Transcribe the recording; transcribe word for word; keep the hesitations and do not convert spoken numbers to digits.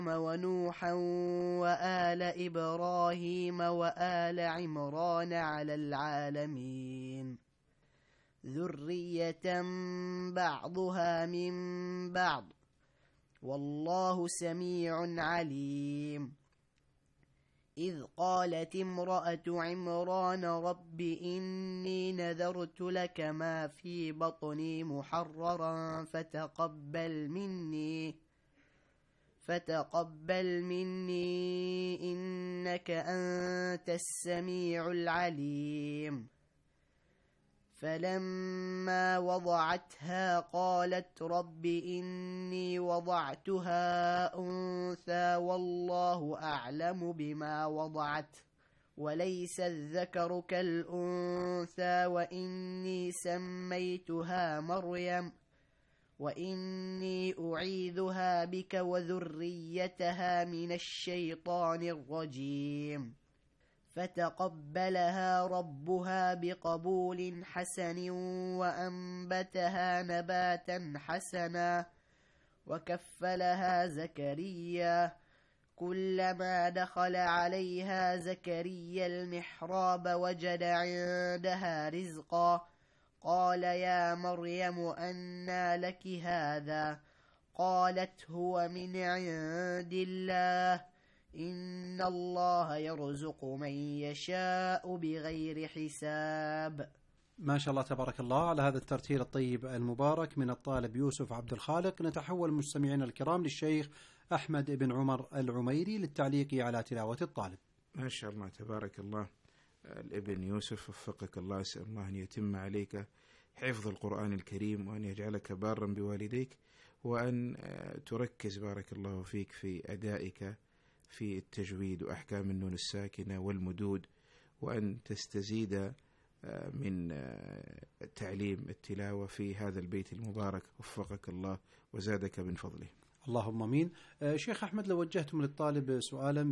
ونوحا وآل إبراهيم وآل عمران على العالمين ذرية بعضها من بعض والله سميع عليم. إذ قالت امرأة عمران رب إني نذرت لك ما في بطني محررا فتقبل مني فتقبل مني إنك أنت السميع العليم. فلما وضعتها قالت رب إني وضعتها أنثى والله أعلم بما وضعت وليس الذكر كالأنثى وإني سميتها مريم وإني أعيذها بك وذريتها من الشيطان الرجيم. فتقبلها ربها بقبول حسن وأنبتها نباتا حسنا وكفلها زكريا كلما دخل عليها زكريا المحراب وجد عندها رزقا قال يا مريم أنى لك هذا قالت هو من عند الله إن الله يرزق من يشاء بغير حساب. ما شاء الله تبارك الله على هذا الترتيل الطيب المبارك من الطالب يوسف عبد الخالق. نتحول مستمعينا الكرام للشيخ أحمد بن عمر العميري للتعليق على تلاوة الطالب. ما شاء الله تبارك الله. الابن يوسف وفقك الله، أسأل الله أن يتم عليك حفظ القرآن الكريم وأن يجعلك بارا بوالديك وأن تركز بارك الله فيك في أدائك في التجويد وأحكام النون الساكنة والمدود، وأن تستزيد من تعليم التلاوة في هذا البيت المبارك وفقك الله وزادك من فضله. اللهم امين. شيخ أحمد، لو وجهتم للطالب سؤالا